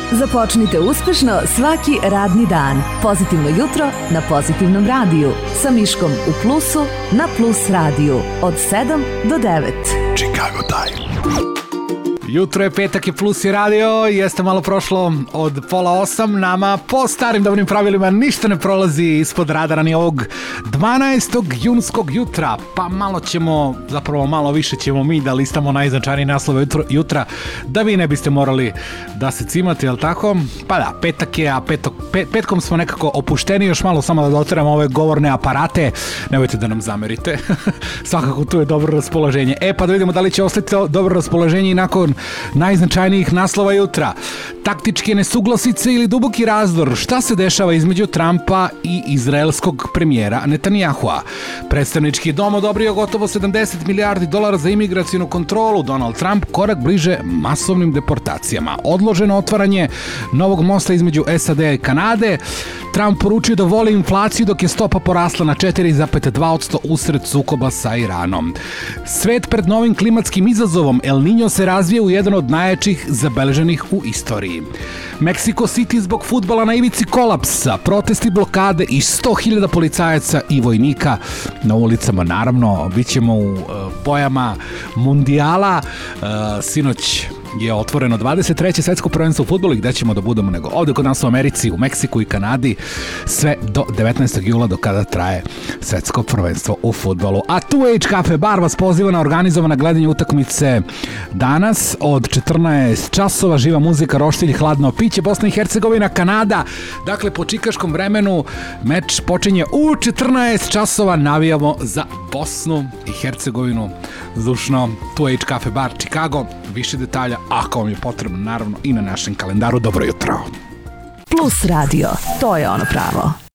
Započnite uspešno svaki radni dan. Pozitivno jutro na Pozitivnom radiju. Sa Miškom u plusu na Plus radiju. Od 7 do 9. Chicago Time. Jutro je petak i Plus je radio, jeste malo prošlo od 7:30, nama po starim dobrim pravilima ništa ne prolazi ispod radara ni ovog 12. junskog jutra, pa malo više ćemo mi da listamo najznačajnije naslove jutra, da vi ne biste morali da se cimate, jel tako? Pa da, petak je, a petkom smo nekako opušteni, još malo samo da doteramo ove govorne aparate, nemojte da nam zamerite, svakako tu je dobro raspoloženje. Pa da vidimo da li će ostati dobro raspoloženje i nakon najznačajnijih naslova jutra. Taktičke nesuglasice ili duboki razdor, šta se dešava između Trumpa i izraelskog premijera Netanyahua? Predstavnički dom odobrio gotovo 70 milijardi dolara za imigracijnu kontrolu. Donald Trump korak bliže masovnim deportacijama. Odloženo otvaranje novog mosta između SAD i Kanade. Trump poručio da voli inflaciju dok je stopa porasla na 4,2% usred sukoba sa Iranom. Svet pred novim klimatskim izazovom, El Niño se razvija u jedan od najjačih zabeleženih u istoriji. Mexico City zbog fudbala na ivici kolapsa, protesti, blokade i 100.000 policajaca i vojnika na ulicama. Naravno, bit ćemo u bojama mundijala. Sinoć je otvoreno 23. svetsko prvenstvo u fudbalu i gde ćemo da budemo nego ovde kod nas u Americi, u Meksiku i Kanadi, sve do 19. jula do kada traje svetsko prvenstvo u fudbalu. A tu Age Cafe Bar vas poziva na organizovana gledanje utakmice danas od 14 časova, živa muzika, roštilj, hladno piće, Bosna i Hercegovina, Kanada. Dakle, po čikaškom vremenu meč počinje u 14 časova, navijamo za Bosnu i Hercegovinu zdušno. Tu Age Cafe Bar Chicago, više detalja ako vam je potrebno, naravno i na našem kalendaru. Dobro jutro. Plus radio, to je ono pravo.